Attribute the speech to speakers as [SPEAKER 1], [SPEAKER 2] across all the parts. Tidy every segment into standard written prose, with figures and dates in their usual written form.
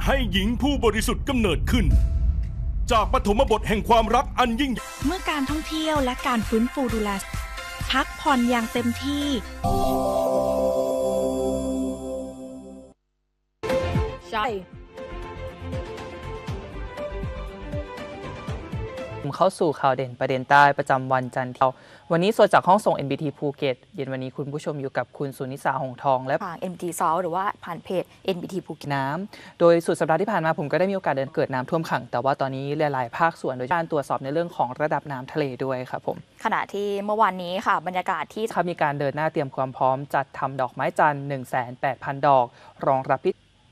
[SPEAKER 1] ให้หญิงผู้บริสุทธิ์กำเนิดขึ้นจากปฐมบทแห่งความรักอันยิ่งใหญ่
[SPEAKER 2] เมื่อการท่องเที่ยวและการฟื้นฟูดูแลพักผ่อนอย่างเต็มที่
[SPEAKER 3] ใช่
[SPEAKER 4] เข้าสู่ข่าวเด่นประเด็นใต้ประจำวันจันทร์ที่วันนี้สดจากห้องส่ง NBT ภูเก็ตเย็นวันนี้คุณผู้ชมอยู่กับคุณสุนิสาหงทองและ
[SPEAKER 3] ผ่าน NBT South หรือว่าผ่านเพจ NBT ภูเก็ต
[SPEAKER 4] น้ำโดยสุดสัปดาห์ที่ผ่านมาผมก็ได้มีโอกาสเดินเกิดน้ำท่วมขังแต่ว่าตอนนี้หลายๆภาคส่วนโดยการตรวจสอบในเรื่องของระดับน้ำทะเลด้วยครับผม
[SPEAKER 3] ขณะที่เมื่อวานนี้ค่ะบรรยากาศที่
[SPEAKER 4] มีการเดินหน้าเตรียมความพร้อมจัดทำดอกไม้จันทร์ 180,000 ดอกรองรับ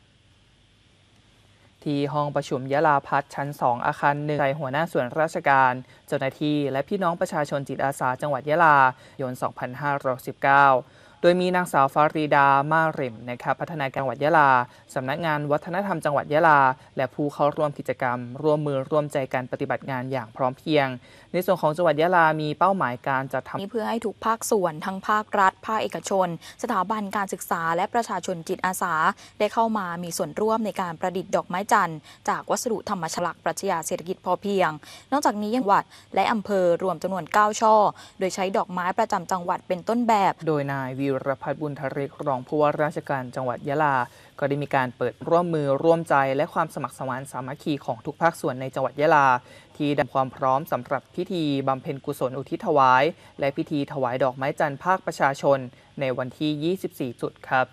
[SPEAKER 4] ที่ห้องประชุมยะลาพัฒน์ชั้น 2 อาคาร1 ใจหัวหน้าส่วนราชการเจ้าหน้าที่และพี่น้องประชาชนจิตอาสาจังหวัดยะลายน 2519 โดยมีนางสาวฟารีดา มาริมนะครับพัฒนาการจังหวัดยะลาสำนักงานวัฒนธรรมจังหวัดยะลาและผู้เข้าร่วมกิจกรรมร่วมมือร่วมใจกันปฏิบัติงานอย่างพร้อมเพรียงในส่วนของจังหวัดยะลามีเป้าหมายการจัดทำ
[SPEAKER 3] เพื่อให้ทุกภาคส่วนทั้งภาครัฐภาคเอกชนสถาบันการศึกษาและประชาชนจิตอาสาได้เข้ามามีส่วนร่วมในการประดิษฐ์ดอกไม้จันทร์จากวัสดุธรรมชาติปรัชญาเศรษฐกิจพอเพียงนอกจากนี้ยังจังหวัดและอำเภอรวมจำนวน9ช่อโดยใช้ดอกไม้ประจำจังหวัดเป็นต้นแบบ
[SPEAKER 4] โดยนายวีรพัฒน์บุญทริกรองผู้ว่าราชการจังหวัดยะลาก็ได้มีการเปิดร่วมมือร่วมใจและความสมัครสมานสามัคคีของทุกภาคส่วนในจังหวัดยะลาที่ได้ความพร้อมสำหรับพิธีบำเพ็ญกุศลอุทิศถวายและพิธีถวายดอกไม้จันทร์ภาคประชาชนในวันที่ 24 จุดครับ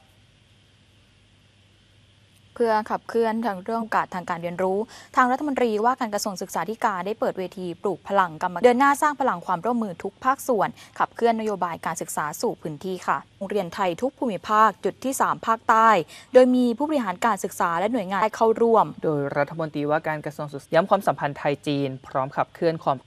[SPEAKER 3] เพื่อขับเคลื่อนทางเรื่องโอกาสทางการเรียนรู้ทางรัฐมนตรีว่าการกระทรวงศึกษาธิการได้เปิดเวทีปลูกพลังเดินหน้าสร้างพลังความร่วมมือทุกภาคส่วนขับเคลื่อนนโยบายการศึกษาสู่พื้นที่ค่ะโรงเรียนไทยทุกภูมิภาคจุดที่ 3 ภาคใต้โดยมีผู้บริหารการศึกษาและหน่วยงานได้เข้าร่วม
[SPEAKER 4] โดยรัฐมนตรีว่าการกระทรวงศึกษาย้ำความสัมพันธ์ไทยจีนพร้อมขับเคลื่อนความ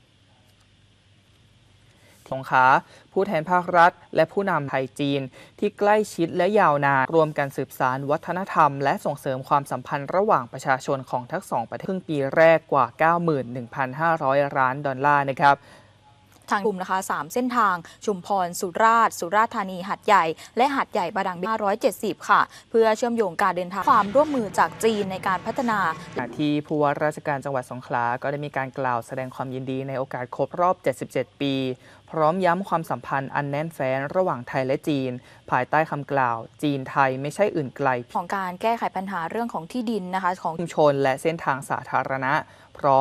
[SPEAKER 4] สงขลาผู้แทนภาครัฐและผู้นำไทยจีนที่ใกล้ชิดและยาวนานรวมกันสืบสานวัฒนธรรมและส่งเสริมความสัมพันธ์ระหว่างประชาชนของทั้งสองประเทศครึ่งปีแรกกว่า 91,500 ล้านดอลลาร์นะครับ
[SPEAKER 3] ทางกลุ่มนะคะ3เส้นทางชุมพรสุราษฎร์ธานีหัดใหญ่และหัดใหญ่บาดัง570ค่ะเพื่อเชื่อมโยงการเดินทางความร่วมมือจากจีนในการพัฒนา
[SPEAKER 4] ที่ผู้ว่าราชการจังหวัดสงขลาก็ได้มีการกล่าวแสดงความยินดีในโอกาสครบรอบ77 ปีพร้อมย้ำความสัมพันธ์อันแน่นแฟ้นระหว่างไทยและจีนภายใต้คำกล่าวจีนไทยไม่ใช่อื่นไกล
[SPEAKER 3] ของการแก้ไขปัญหาเรื่องของที่ดินนะคะของ
[SPEAKER 4] ชุมชนและเส้นทางสาธารณะ